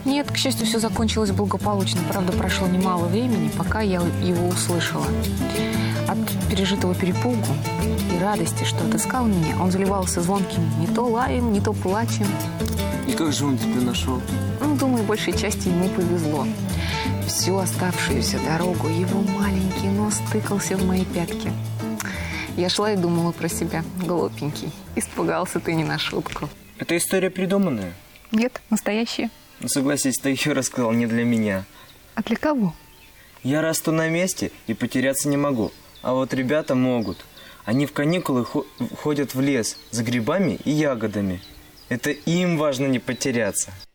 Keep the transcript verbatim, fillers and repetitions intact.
Нет, к счастью, все закончилось благополучно. Правда, прошло немало времени, пока я его услышала. От пережитого перепугу и радости, что отыскал меня, он заливался звонким не то лаем, не то плачем. И как же он тебя нашел? Ну, думаю, большей части ему повезло. Всю оставшуюся дорогу его маленький нос тыкался в мои пятки. Я шла и думала про себя. Глупенький. Испугался ты не на шутку. Это история придуманная? Нет, настоящая. Ну, согласись, ты ее рассказал не для меня. А для кого? Я расту на месте и потеряться не могу. А вот ребята могут. Они в каникулы ходят в лес за грибами и ягодами. Это им важно не потеряться.